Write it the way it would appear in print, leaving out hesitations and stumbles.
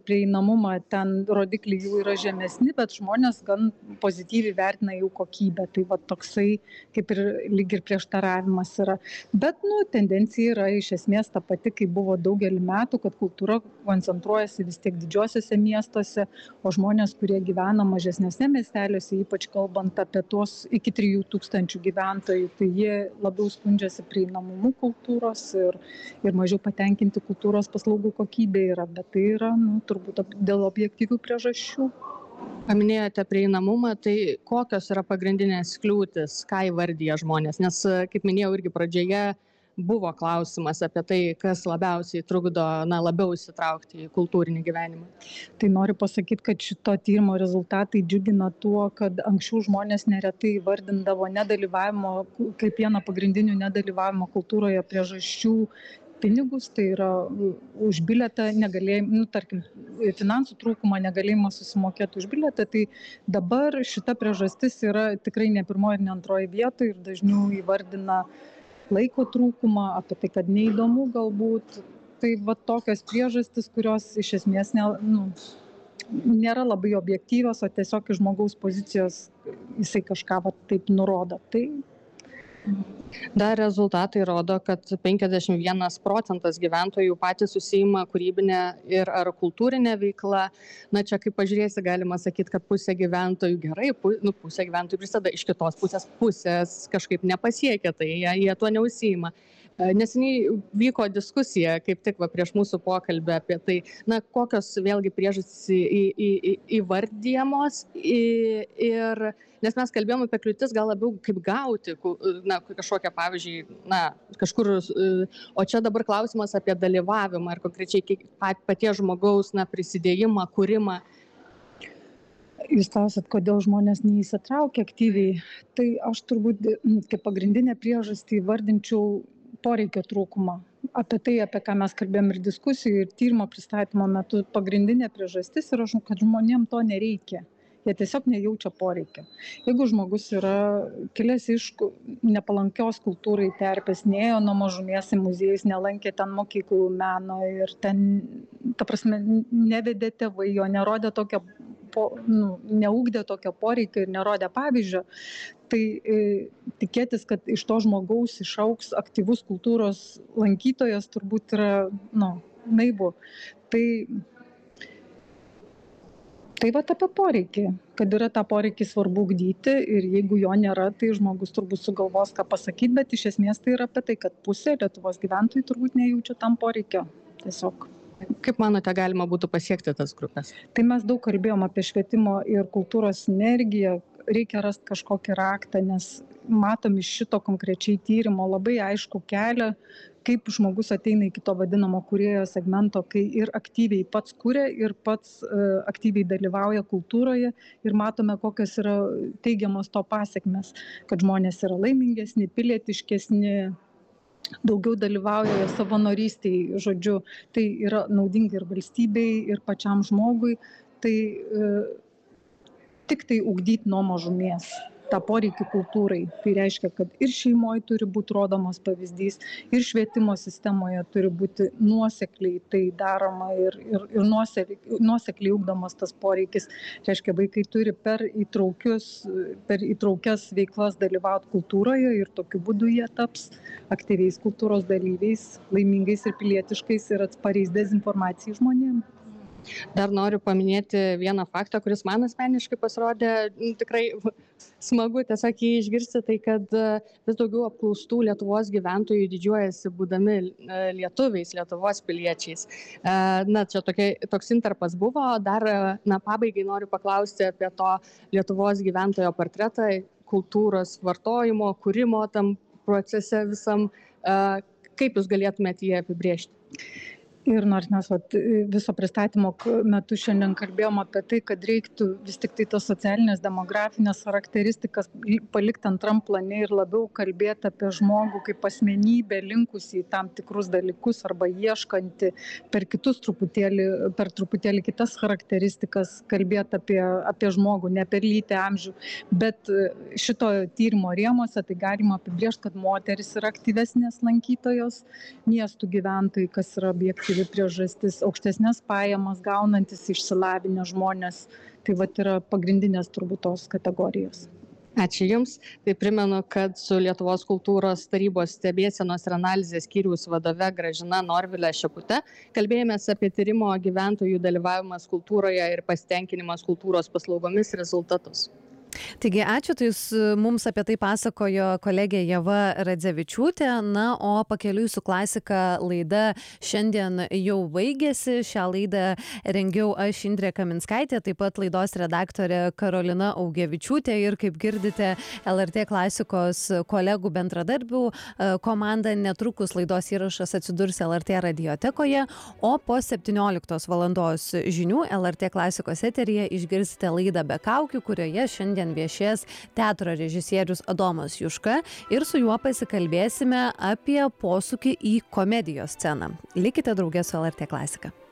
prieinamumą, ten rodikliai jų yra žemesni, bet žmonės gan pozityviai vertina jų kokybę. Tai va toksai kaip ir lyg ir prieštaravimas yra. Bet, tendencija yra iš esmės ta pati, kaip buvo daugelį metų, kad kultūra koncentruojasi vis tiek didžiosiuose miestuose, o žmonės, kurie gyvena mažesnėse miesteliuose, ypač kalbant apie tuos iki 3000 gyventojų, tai jie labiau skundžiasi prieinamumu kultūros ir mažiau patenkinti kultūros paslaugų kokybė yra, bet tai yra turbūt dėl objektyvių priežasčių. Paminėjote prieinamumą, tai kokios yra pagrindinės kliūtis, ką įvardyja žmonės, nes, kaip minėjau, irgi pradžioje buvo klausimas apie tai, kas labiausiai trukdo labiau įsitraukti į kultūrinį gyvenimą. Tai noriu pasakyti, kad šito tyrimo rezultatai džiugina tuo, kad anksčiau žmonės neretai vardindavo nedalyvavimo, kaip vieną pagrindinių nedalyvavimo kultūroje priežasčių pinigus, tai yra už bilietą negalėjimą, tarkim, finansų trūkumą, negalėjimą susimokėti už bilietą, tai dabar šita priežastis yra tikrai ne pirmoji ir ne antroji vietoje ir dažniau įvardina laiko trūkumą, apie tai, kad neįdomu galbūt. Tai va tokios priežastis, kurios iš esmės nėra labai objektyvios, o tiesiog iš žmogaus pozicijos jisai kažką taip nurodo. Tai Dar rezultatai rodo, kad 51% gyventojų patys užsiima kūrybinę ir ar kultūrinę veiklą. Čia kaip pažiūrėsi, galima sakyti, kad pusė gyventojų gerai, pusė gyventojų prisideda, iš kitos pusės kažkaip nepasiekia, tai jie tuo neužsiima. Neseniai vyko diskusija, kaip tik prieš mūsų pokalbį apie tai, kokios vėlgi priežastys įvardyjamos ir nes mes kalbėjom apie kliūtis gal labiau kaip gauti, kažkokią, pavyzdžiui, kažkur, o čia dabar klausimas apie dalyvavimą ir konkrečiai paties žmogaus prisidėjimą, kūrimą. Jūs klausėt, kodėl žmonės neįsitraukia aktyviai, tai aš turbūt kaip pagrindinę priežastį vardinčiau poreikio trūkumą. Apie tai, apie ką mes kalbėjom ir diskusijų, ir tyrimo pristatymo metu, pagrindinė priežastis yra, kad žmonėm to nereikia. Jie tiesiog nejaučia poreikio. Jeigu žmogus yra kilęs iš nepalankios kultūrai terpės, nėjo nuo mažumės į muziejus, nelankė ten mokyklų meno ir ten, ta prasme, nevedė tėvai, jo nerodė tokio, neugdė tokio poreikio ir nerodė pavyzdžio, tai tikėtis, kad iš to žmogaus išaugs aktyvus kultūros lankytojas, turbūt yra, naivu. Tai va apie poreikį, kad yra tą poreikį svarbu ugdyti ir jeigu jo nėra, tai žmogus turbūt sugalvos ką pasakyti, bet iš esmės tai yra apie tai, kad pusė Lietuvos gyventojų turbūt nejaučia tam poreikio. Tiesiog. Kaip manote, galima būtų pasiekti tas grupės? Tai mes daug kalbėjom apie švietimo ir kultūros sinergiją, reikia rasti kažkokį raktą, nes matom iš šito konkrečiai tyrimo labai aišku kelią, kaip žmogus ateina iki to vadinamo kūrėjo segmento, kai ir aktyviai pats kuria, ir pats aktyviai dalyvauja kultūroje ir matome, kokios yra teigiamos to pasekmes, kad žmonės yra laimingesni, pilietiškesni, daugiau dalyvauja savanorystėj, žodžiu, tai yra naudinga ir valstybei, ir pačiam žmogui, tai tik tai ugdyti nuo mažumės tą poreikį kultūrai. Tai reiškia, kad ir šeimoje turi būti rodomas pavyzdys, ir švietimo sistemoje turi būti nuosekliai tai daroma ir nuosekliai ugdomas tas poreikis. Reiškia, vaikai turi per įtraukias veiklas dalyvauti kultūroje ir tokiu būdu jie taps aktyviais kultūros dalyviais, laimingais ir pilietiškais ir atspariais dezinformacijai žmonėms. Dar noriu paminėti vieną faktą, kuris man asmeniškai pasirodė tikrai smagu tiesiog jį išgirsti, tai kad vis daugiau apklaustų Lietuvos gyventojų didžiuojasi būdami lietuviais, Lietuvos piliečiais. Čia toks interpas buvo, dar pabaigai noriu paklausti apie to Lietuvos gyventojo portretą, kultūros vartojimo, kūrimo tam procese visam, kaip jūs galėtumėte jį apibrėžti? Ir nors mes viso pristatymo metu šiandien kalbėjom apie tai, kad reiktų vis tik tai tos socialinės demografinės charakteristikas palikti antram plane ir labiau kalbėti apie žmogų kaip asmenybę, linkusį į tam tikrus dalykus arba ieškantį per truputėlį kitas charakteristikas kalbėti apie žmogų, ne per lytį, amžių. Bet šito tyrimo rėmuose tai galima apibrėžti, kad moteris yra aktyvesnės lankytojos, miestų gyventojai, kas yra objektyvi objektyvi priežastis, aukštesnės pajamas gaunantis išsilavinę žmonės. Tai yra pagrindinės turbūt tos kategorijos. Ačiū Jums. Tai primenu, kad su Lietuvos kultūros tarybos stebėsenos ir analizės skyriaus vadove Gražina Norvile Šepute kalbėjomės apie tyrimo gyventojų dalyvavimas kultūroje ir pasitenkinimas kultūros paslaugomis rezultatus. Taigi, ačiū, tai mums apie tai pasakojo kolegė Ieva Radzevičiūtė, na, o Pakeliui su klasika laida šiandien jau baigėsi. Šią laidą rengiau aš, Indrė Kaminskaitė, taip pat laidos redaktorė Karolina Augevičiūtė ir, kaip girdite, LRT klasikos kolegų bendradarbių komanda. Netrukus laidos įrašas atsidurs LRT radiotekoje, o po 17 valandos žinių LRT klasikos eteryje išgirsite laidą Be kaukių, kurioje šiandien viešės teatro režisierius Adomas Juška ir su juo pasikalbėsime apie posūkį į komedijos sceną. Likite drauge su LRT klasika.